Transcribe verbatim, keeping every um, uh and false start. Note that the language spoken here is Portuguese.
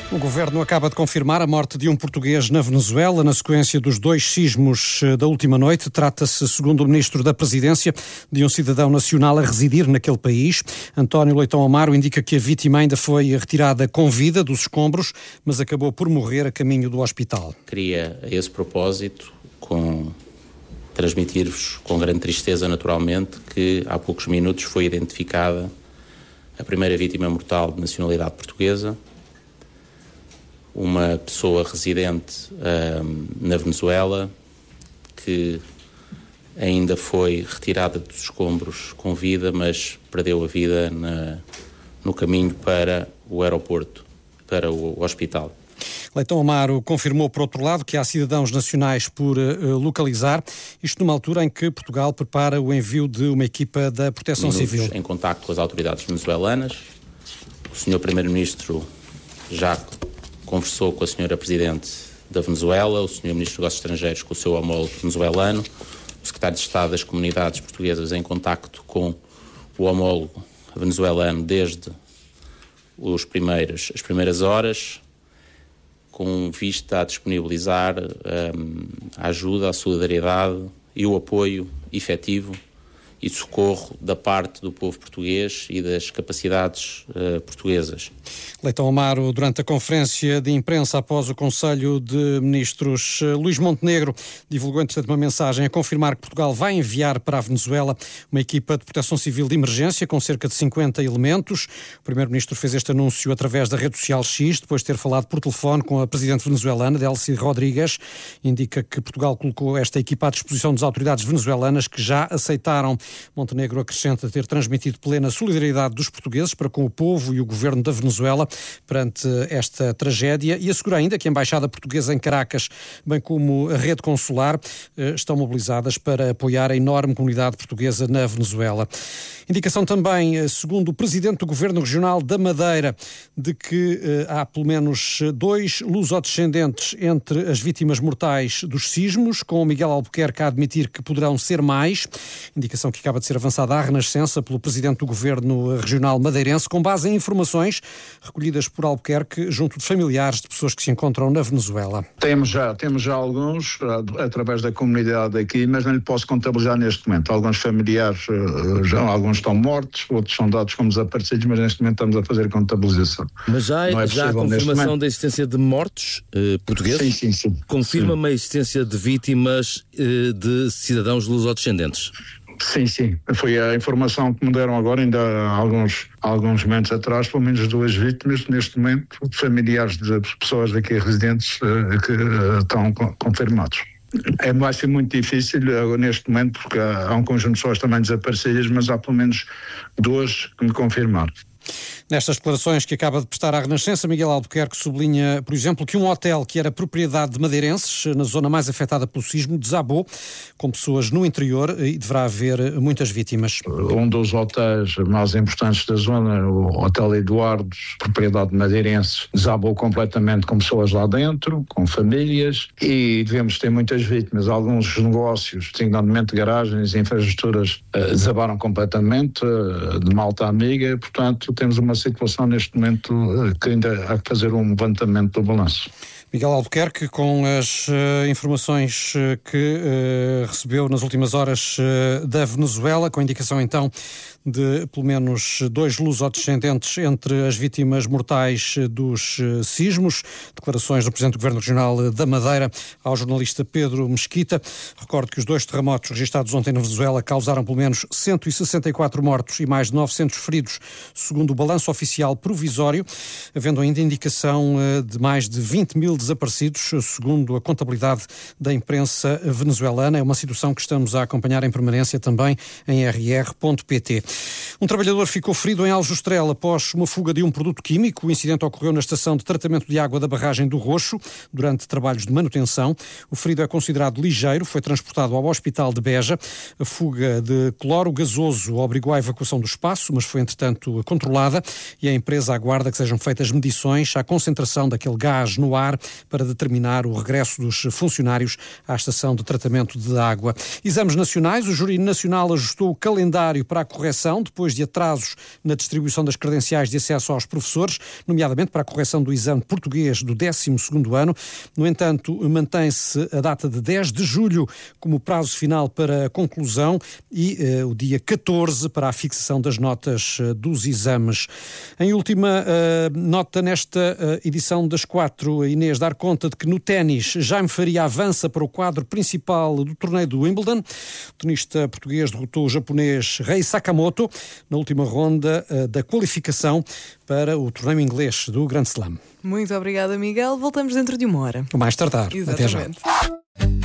O governo acaba de confirmar a morte de um português na Venezuela, na sequência dos dois sismos da última noite. Trata-se, segundo o ministro da Presidência, de um cidadão nacional a residir naquele país. António Leitão Amaro indica que a vítima ainda foi retirada com vida dos escombros, mas acabou por morrer a caminho do hospital. Queria, a esse propósito, com... transmitir-vos com grande tristeza, naturalmente, que há poucos minutos foi identificada a primeira vítima mortal de nacionalidade portuguesa, uma pessoa residente um, na Venezuela, que ainda foi retirada dos escombros com vida, mas perdeu a vida na, no caminho para o aeroporto, para o hospital. Leitão Amaro confirmou, por outro lado, que há cidadãos nacionais por uh, localizar, isto numa altura em que Portugal prepara o envio de uma equipa da Proteção Minutos Civil. Em contacto com as autoridades venezuelanas, o senhor Primeiro-Ministro já conversou com a senhora Presidente da Venezuela, o senhor Ministro dos Negócios Estrangeiros com o seu homólogo venezuelano, o Secretário de Estado das Comunidades Portuguesas em contacto com o homólogo venezuelano desde os primeiros, as primeiras horas, com vista a disponibilizar um, a ajuda, a solidariedade e o apoio efetivo e socorro da parte do povo português e das capacidades uh, portuguesas. Leitão Amaro, durante a conferência de imprensa após o Conselho de Ministros, Luís Montenegro divulgou, entretanto, uma mensagem a confirmar que Portugal vai enviar para a Venezuela uma equipa de proteção civil de emergência com cerca de cinquenta elementos. O Primeiro-Ministro fez este anúncio através da rede social X, depois de ter falado por telefone com a Presidente venezuelana, Delcy Rodrigues. Indica que Portugal colocou esta equipa à disposição das autoridades venezuelanas, que já aceitaram. Montenegro acrescenta ter transmitido plena solidariedade dos portugueses para com o povo e o governo da Venezuela perante esta tragédia, e assegura ainda que a Embaixada Portuguesa em Caracas, bem como a rede consular, estão mobilizadas para apoiar a enorme comunidade portuguesa na Venezuela. Indicação também, segundo o Presidente do Governo Regional da Madeira, de que há pelo menos dois lusodescendentes entre as vítimas mortais dos sismos, com o Miguel Albuquerque a admitir que poderão ser mais. Indicação que acaba de ser avançada à Renascença pelo Presidente do Governo Regional madeirense, com base em informações recolhidas por Albuquerque junto de familiares de pessoas que se encontram na Venezuela. Temos já, temos já alguns, através da comunidade aqui, mas não lhe posso contabilizar neste momento. Alguns familiares, já, alguns estão mortos, outros são dados como desaparecidos, mas neste momento estamos a fazer contabilização. Mas já, é já há confirmação da existência de mortos eh, portugueses? Sim, sim, sim. Confirma-me sim. a existência de vítimas eh, de cidadãos lusodescendentes? Sim, sim. Foi a informação que me deram agora, ainda há alguns, alguns momentos atrás, pelo menos duas vítimas, neste momento, familiares de pessoas aqui residentes uh, que uh, estão confirmados. É, vai ser muito difícil uh, neste momento, porque há, há um conjunto de pessoas também desaparecidas, mas há pelo menos duas que me confirmaram. Nestas declarações que acaba de prestar à Renascença, Miguel Albuquerque sublinha, por exemplo, que um hotel que era propriedade de madeirenses, na zona mais afetada pelo sismo, desabou, com pessoas no interior, e deverá haver muitas vítimas. Um dos hotéis mais importantes da zona, o Hotel Eduardo, propriedade de madeirenses, desabou completamente, com pessoas lá dentro, com famílias, e devemos ter muitas vítimas. Alguns negócios, designadamente garagens e infraestruturas, desabaram completamente, de malta amiga, portanto, temos uma situação neste momento que ainda há que fazer um levantamento do balanço. Miguel Albuquerque, com as uh, informações uh, que uh, recebeu nas últimas horas uh, da Venezuela, com a indicação então de pelo menos dois lusodescendentes entre as vítimas mortais dos uh, sismos. Declarações do Presidente do Governo Regional da Madeira ao jornalista Pedro Mesquita. Recordo que os dois terremotos registrados ontem na Venezuela causaram pelo menos cento e sessenta e quatro mortos e mais de novecentos feridos, segundo o balanço oficial provisório, havendo ainda indicação uh, de mais de vinte mil desaparecidos, segundo a contabilidade da imprensa venezuelana. É uma situação que estamos a acompanhar em permanência também em r r ponto p t. Um trabalhador ficou ferido em Aljustrel após uma fuga de um produto químico. O incidente ocorreu na estação de tratamento de água da barragem do Roxo, durante trabalhos de manutenção. O ferido é considerado ligeiro, foi transportado ao hospital de Beja. A fuga de cloro gasoso obrigou à evacuação do espaço, mas foi, entretanto, controlada. controlada e a empresa aguarda que sejam feitas medições à concentração daquele gás no ar para determinar o regresso dos funcionários à estação de tratamento de água. Exames nacionais. O Júri Nacional ajustou o calendário para a correção depois de atrasos na distribuição das credenciais de acesso aos professores, nomeadamente para a correção do exame português do décimo segundo ano. No entanto, mantém-se a data de dez de julho como prazo final para a conclusão e uh, o dia catorze para a fixação das notas uh, dos exames. Em última uh, nota nesta uh, edição das quatro, a Inês dar conta de que no ténis Jaime Faria avança para o quadro principal do torneio do Wimbledon. O tenista português derrotou o japonês Rei Sakamoto na última ronda uh, da qualificação para o torneio inglês do Grand Slam. Muito obrigada, Miguel. Voltamos dentro de uma hora. Mais tardar. Até já.